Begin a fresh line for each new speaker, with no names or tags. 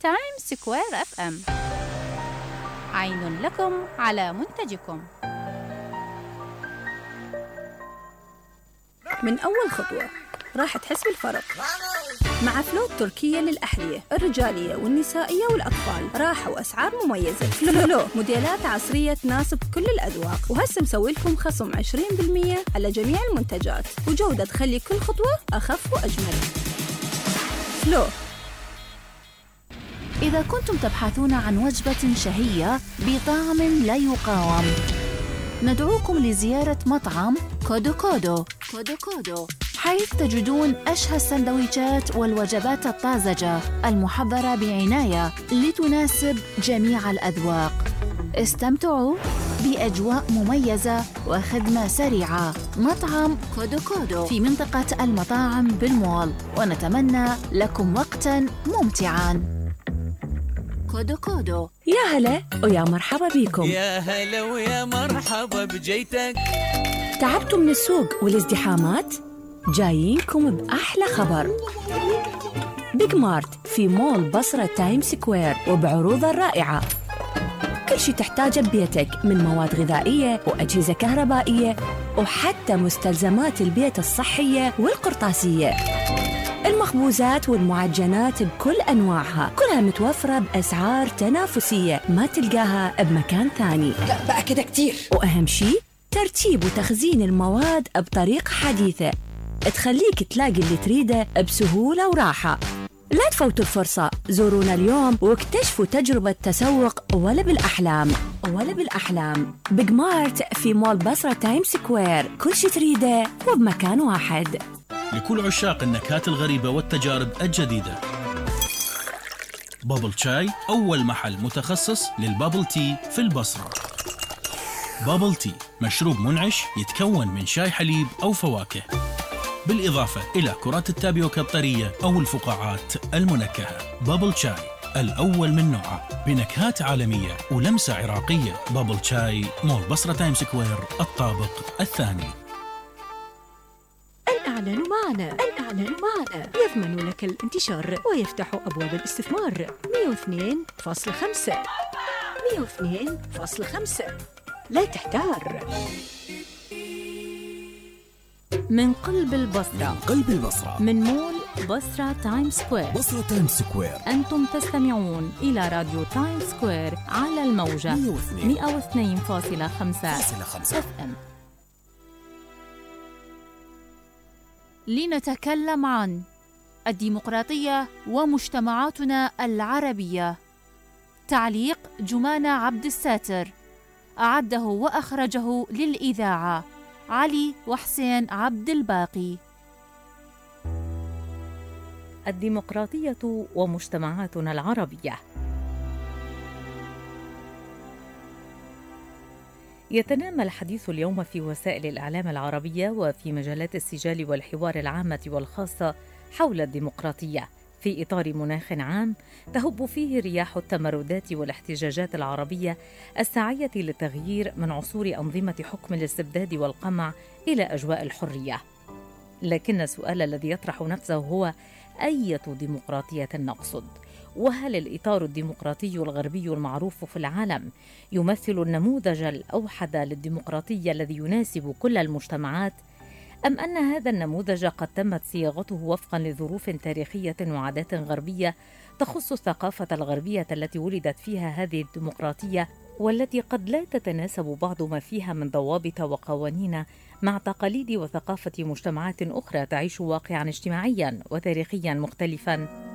تايم سكوير اف ام، عين لكم على منتجكم.
من أول خطوة راح تحس بالفرق مع فلو التركية للأحذية الرجالية والنسائية والأطفال، راحة وأسعار مميزة. فلو موديلات عصرية تناسب كل الأذواق، وهسه مسوي لكم خصم 20% على جميع المنتجات، وجودة تخلي كل خطوة أخف وأجمل. فلو.
إذا كنتم تبحثون عن وجبة شهية بطعم لا يقاوم، ندعوكم لزيارة مطعم كودو كودو حيث تجدون أشهى السندويشات والوجبات الطازجة المحضرة بعناية لتناسب جميع الأذواق. استمتعوا بأجواء مميزة وخدمة سريعة. مطعم كودو كودو في منطقة المطاعم بالمول، ونتمنى لكم وقتاً ممتعاً. كودو كودو.
يا هلا ويا مرحبا بيكم.
يا هلا ويا مرحبا بجيتك.
تعبتوا من السوق والازدحامات؟ جايينكم بأحلى خبر. بيج مارت في مول بصرة تايم سكوير، وبعروضه الرائعة. كل شي تحتاجه ببيتك من مواد غذائية وأجهزة كهربائية، وحتى مستلزمات البيت الصحية والقرطاسية. المخبوزات والمعجنات بكل أنواعها كلها متوفرة بأسعار تنافسية ما تلقاها بمكان ثاني.
لا بقى كده كتير.
وأهم شي ترتيب وتخزين المواد بطريقة حديثة تخليك تلاقي اللي تريده بسهولة وراحة. لا تفوتوا الفرصة، زورونا اليوم واكتشفوا تجربة تسوق ولا بالأحلام. بيج مارت في مول بصرة تايم سكوير، كل شي تريده وبمكان واحد.
لكل عشاق النكهات الغريبة والتجارب الجديدة، بابل شاي أول محل متخصص للبابل تي في البصرة. بابل تي مشروب منعش يتكون من شاي حليب أو فواكه، بالإضافة إلى كرات التابيوكا الطرية أو الفقاعات المنكهة. بابل شاي الأول من نوعه بنكهات عالمية ولمسة عراقية. بابل شاي مول بصرة تايم سكوير الطابق الثاني.
الإعلان معنا يضمن لك الانتشار ويفتح أبواب الاستثمار. 102.5 لا تحتار.
من قلب البصرة، من مول بصرة تايم سكوير، أنتم تستمعون إلى راديو تايم سكوير على الموجة 102.5 FM. لنتكلم عن الديمقراطية ومجتمعاتنا العربية. تعليق جمانة عبد الساتر، أعده وأخرجه للإذاعة علي وحسين عبد الباقي.
الديمقراطية ومجتمعاتنا العربية. يتنامى الحديث اليوم في وسائل الإعلام العربية وفي مجالات السجال والحوار العامة والخاصة حول الديمقراطية، في إطار مناخ عام تهب فيه رياح التمردات والاحتجاجات العربية الساعية للتغيير من عصور أنظمة حكم الاستبداد والقمع إلى أجواء الحرية. لكن السؤال الذي يطرح نفسه هو: أية ديمقراطية نقصد؟ وهل الإطار الديمقراطي الغربي المعروف في العالم يمثل النموذج الأوحد للديمقراطية الذي يناسب كل المجتمعات؟ أم أن هذا النموذج قد تمت صياغته وفقا لظروف تاريخية وعادات غربية تخص الثقافة الغربية التي ولدت فيها هذه الديمقراطية، والتي قد لا تتناسب بعض ما فيها من ضوابط وقوانين مع تقاليد وثقافة مجتمعات أخرى تعيش واقعا اجتماعيا وتاريخيا مختلفا؟